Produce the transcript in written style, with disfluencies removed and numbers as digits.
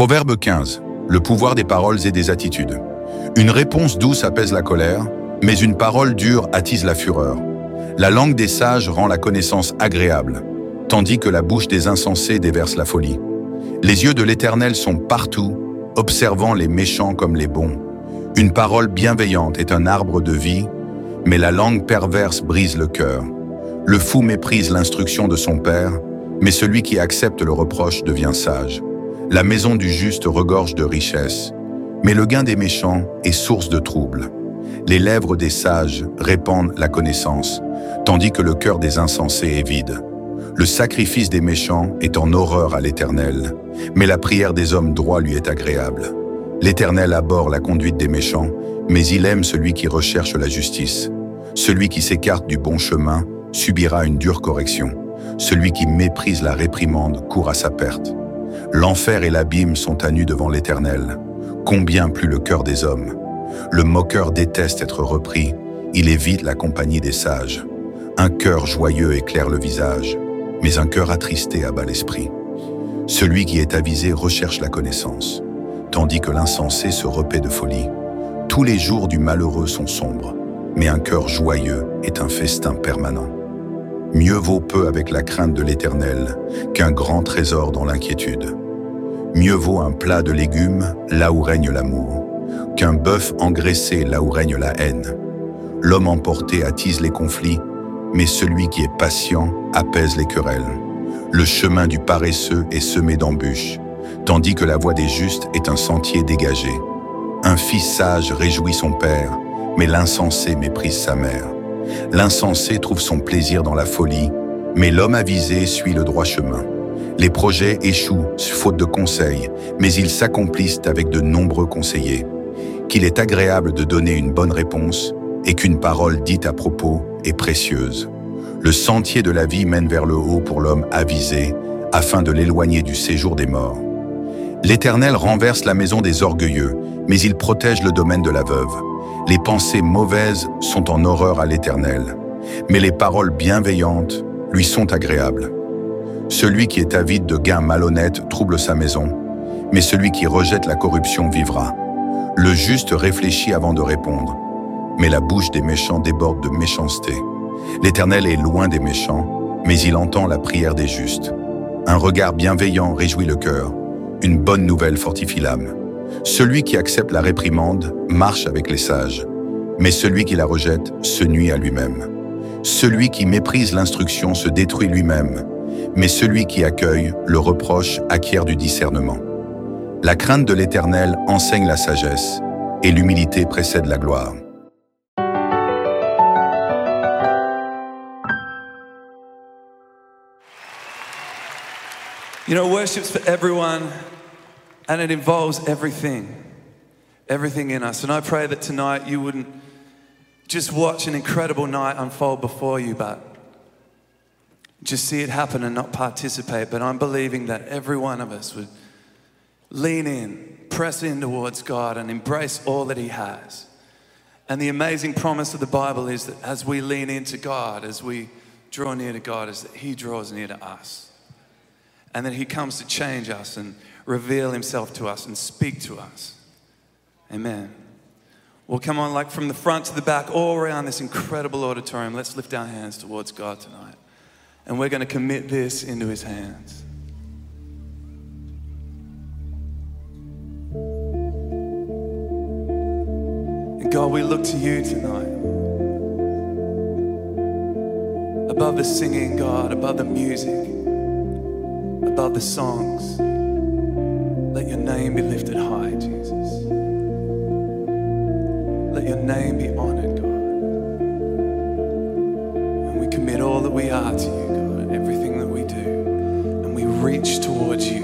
Proverbe 15. Le pouvoir des paroles et des attitudes. Une réponse douce apaise la colère, mais une parole dure attise la fureur. La langue des sages rend la connaissance agréable, tandis que la bouche des insensés déverse la folie. Les yeux de l'Éternel sont partout, observant les méchants comme les bons. Une parole bienveillante est un arbre de vie, mais la langue perverse brise le cœur. Le fou méprise l'instruction de son père, mais celui qui accepte le reproche devient sage. La maison du juste regorge de richesses, mais le gain des méchants est source de trouble. Les lèvres des sages répandent la connaissance, tandis que le cœur des insensés est vide. Le sacrifice des méchants est en horreur à l'Éternel, mais la prière des hommes droits lui est agréable. L'Éternel abhorre la conduite des méchants, mais il aime celui qui recherche la justice. Celui qui s'écarte du bon chemin subira une dure correction. Celui qui méprise la réprimande court à sa perte. L'enfer et l'abîme sont à nu devant l'Éternel. Combien plus le cœur des hommes. Le moqueur déteste être repris, il évite la compagnie des sages. Un cœur joyeux éclaire le visage, mais un cœur attristé abat l'esprit. Celui qui est avisé recherche la connaissance, tandis que l'insensé se repaît de folie. Tous les jours du malheureux sont sombres, mais un cœur joyeux est un festin permanent. Mieux vaut peu avec la crainte de l'Éternel qu'un grand trésor dans l'inquiétude. Mieux vaut un plat de légumes là où règne l'amour, qu'un bœuf engraissé là où règne la haine. L'homme emporté attise les conflits, mais celui qui est patient apaise les querelles. Le chemin du paresseux est semé d'embûches, tandis que la voie des justes est un sentier dégagé. Un fils sage réjouit son père, mais l'insensé méprise sa mère. L'insensé trouve son plaisir dans la folie, mais l'homme avisé suit le droit chemin. Les projets échouent faute de conseils, mais ils s'accomplissent avec de nombreux conseillers. Qu'il est agréable de donner une bonne réponse et qu'une parole dite à propos est précieuse. Le sentier de la vie mène vers le haut pour l'homme avisé, afin de l'éloigner du séjour des morts. L'Éternel renverse la maison des orgueilleux, mais il protège le domaine de la veuve. Les pensées mauvaises sont en horreur à l'Éternel, mais les paroles bienveillantes lui sont agréables. Celui qui est avide de gains malhonnêtes trouble sa maison, mais celui qui rejette la corruption vivra. Le juste réfléchit avant de répondre, mais la bouche des méchants déborde de méchanceté. L'Éternel est loin des méchants, mais il entend la prière des justes. Un regard bienveillant réjouit le cœur, une bonne nouvelle fortifie l'âme. Celui qui accepte la réprimande marche avec les sages, mais celui qui la rejette se nuit à lui-même. Celui qui méprise l'instruction se détruit lui-même, mais celui qui accueille le reproche acquiert du discernement. La crainte de l'Éternel enseigne la sagesse, et l'humilité précède la gloire. You know, worship's for everyone, and it involves everything in us. And I pray that tonight you wouldn't just watch an incredible night unfold before you, but just see it happen and not participate. But I'm believing that every one of us would lean in, press in towards God and embrace all that He has. And the amazing promise of the Bible is that as we lean into God, as we draw near to God, is that He draws near to us. And that He comes to change us and reveal Himself to us and speak to us. Amen. Well, come on, like from the front to the back, all around this incredible auditorium, let's lift our hands towards God tonight. And we're going to commit this into His hands. And God, we look to You tonight. Above the singing, God, above the music, above the songs, let Your name be lifted high, Jesus. Let Your name be honored, God. And we commit all that we are to You, God, and everything that we do. And we reach towards You.